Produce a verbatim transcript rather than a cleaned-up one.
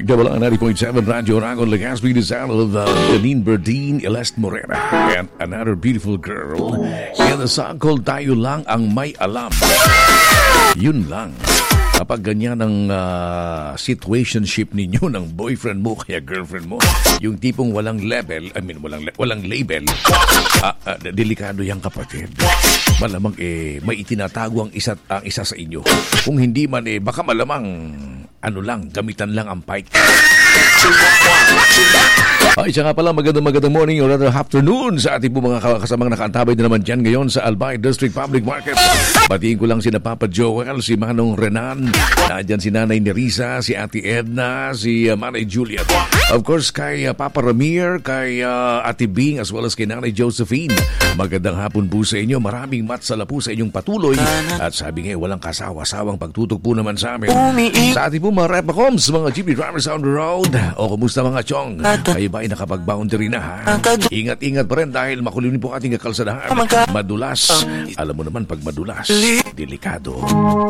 Double R ninety point seven Radio Ragon, Legazpi, the sound of uh, Janine Berdine, Elest Morera, and another beautiful girl. In the song called Tayo Lang Ang May Alam. Yun lang. Kapag ganyan ang uh, situationship ninyo ng boyfriend mo kaya girlfriend mo, yung tipong walang level, I mean walang walang label, uh, uh, delikado yang kapatid. Malamang eh may itinatago ang isa ang isa sa inyo. Kung hindi man eh baka malamang ano lang, gamitan lang ang pike. Ay, siya nga pala, magandang magandang morning or rather afternoon sa ating po mga kasamang nakaantabay na naman dyan ngayon sa Albay District Public Market. Batiin ko lang si na Papa Joel, si Manong Renan, nadyan si Nanay Nerissa, si Ate Edna, si uh, Manay Juliet. Of course, kay uh, Papa Ramir, kay uh, Ate Bing, as well as kay Nanay Josephine. Magandang hapon po sa inyo. Maraming matsala po sa inyong patuloy. At sabi nga, walang kasawa-sawang pagtutok po naman sa amin. Sa ating po mga repacoms, mga jeepney drivers on the road. O kumusta mga chong? Kayo ba ay nakapag-boundary na ha? Ingat-ingat pa rin dahil makulimlim po ating kakalsadahan. Madulas. Alam mo naman pag madulas, delikado.